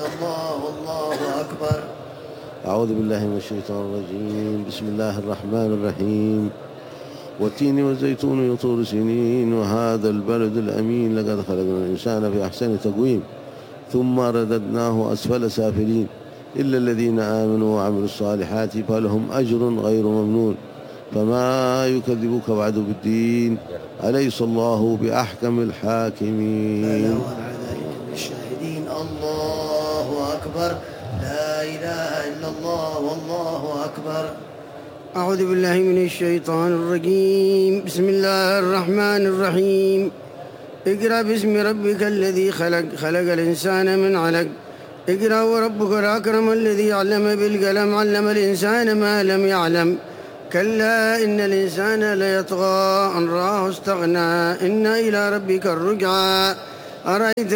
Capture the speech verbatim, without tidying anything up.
إلا الله والله أكبر. أعوذ بالله من الشيطان الرجيم. بسم الله الرحمن الرحيم. والتين والزيتون وطور سنين وهذا البلد الأمين لقد خلقنا الإنسان في أحسن تقويم ثم رددناه أسفل سافلين إلا الذين آمنوا وعملوا الصالحات فلهم أجر غير ممنون فما يكذبك بعد بالدين أليس الله بأحكم الحاكمين. الشاهدين الله أكبر. لا إله إلا الله والله أكبر. أعوذ بالله من الشيطان الرجيم. بسم الله الرحمن الرحيم. اقرأ باسم ربك الذي خلق خلق الإنسان من علق اقرأ وربك الأكرم الذي علم بالقلم علم الإنسان ما لم يعلم كلا إن الإنسان ليطغى أن رآه استغنى إن إلى ربك الرجعى. أرأيت